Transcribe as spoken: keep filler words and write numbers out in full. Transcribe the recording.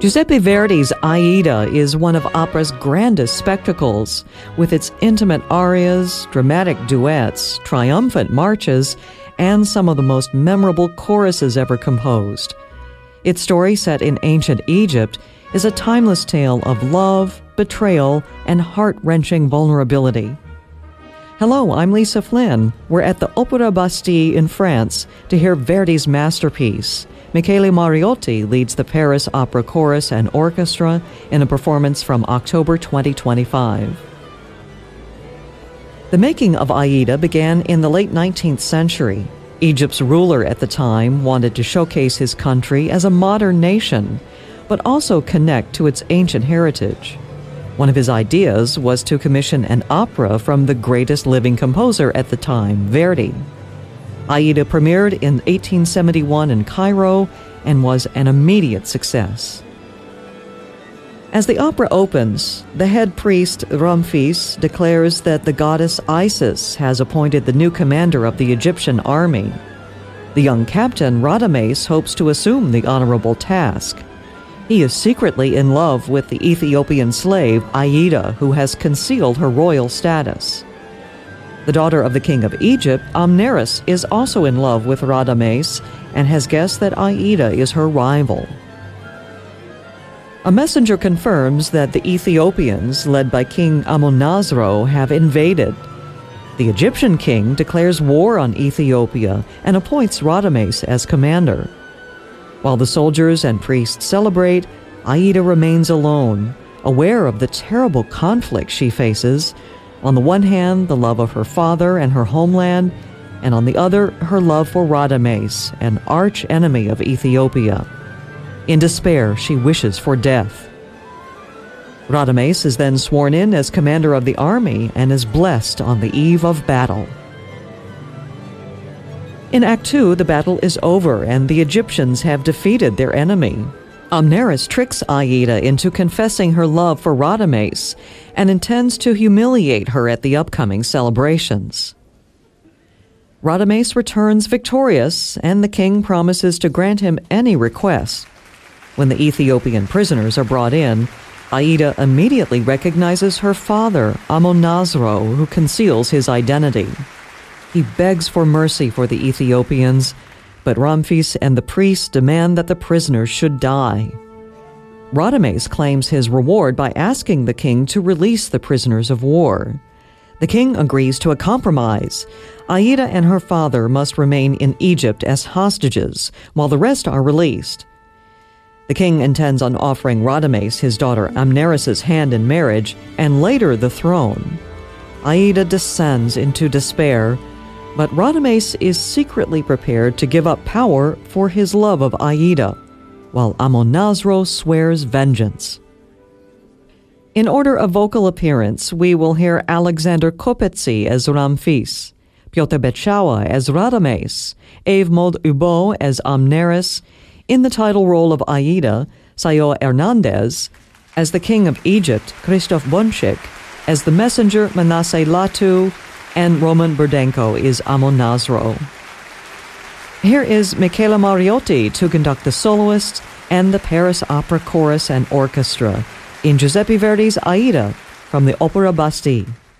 Giuseppe Verdi's Aida is one of opera's grandest spectacles, with its intimate arias, dramatic duets, triumphant marches, and some of the most memorable choruses ever composed. Its story, set in ancient Egypt, is a timeless tale of love, betrayal, and heart-wrenching vulnerability. Hello, I'm Lisa Flynn. We're at the Opéra Bastille in France to hear Verdi's masterpiece. Michele Mariotti leads the Paris Opera Chorus and Orchestra in a performance from October twenty twenty-five. The making of Aida began in the late nineteenth century. Egypt's ruler at the time wanted to showcase his country as a modern nation, but also connect to its ancient heritage. One of his ideas was to commission an opera from the greatest living composer at the time, Verdi. Aida premiered in eighteen seventy-one in Cairo and was an immediate success. As the opera opens, the head priest, Ramphis, declares that the goddess Isis has appointed the new commander of the Egyptian army. The young captain, Radames, hopes to assume the honorable task. He is secretly in love with the Ethiopian slave, Aida, who has concealed her royal status. The daughter of the king of Egypt, Amneris, is also in love with Radames and has guessed that Aida is her rival. A messenger confirms that the Ethiopians, led by King Amonasro, have invaded. The Egyptian king declares war on Ethiopia and appoints Radames as commander. While the soldiers and priests celebrate, Aida remains alone, aware of the terrible conflict she faces. On the one hand, the love of her father and her homeland, and on the other, her love for Radames, an arch-enemy of Ethiopia. In despair, she wishes for death. Radames is then sworn in as commander of the army and is blessed on the eve of battle. In Act Two, the battle is over and the Egyptians have defeated their enemy. Amneris tricks Aida into confessing her love for Radames and intends to humiliate her at the upcoming celebrations. Radames returns victorious, and the king promises to grant him any request. When the Ethiopian prisoners are brought in, Aida immediately recognizes her father, Amonasro, who conceals his identity. He begs for mercy for the Ethiopians, but Ramphis and the priests demand that the prisoners should die. Radames claims his reward by asking the king to release the prisoners of war. The king agrees to a compromise. Aida and her father must remain in Egypt as hostages, while the rest are released. The king intends on offering Radames his daughter Amneris' hand in marriage, and later the throne. Aida descends into despair, but Radames is secretly prepared to give up power for his love of Aida, while Amonasro swears vengeance. In order of vocal appearance, we will hear Alexander Kopetsi as Ramphis, Piotr Betschawa as Radames, Eve Maud Hubeau as Amneris, in the title role of Aida, Sayo Hernandez, as the king of Egypt, Christoph Bonchik, as the messenger, Manasseh Latu, and Roman Burdenko is Amonasro. Here is Michele Mariotti to conduct the soloists and the Paris Opera Chorus and Orchestra in Giuseppe Verdi's Aida from the Opéra Bastille.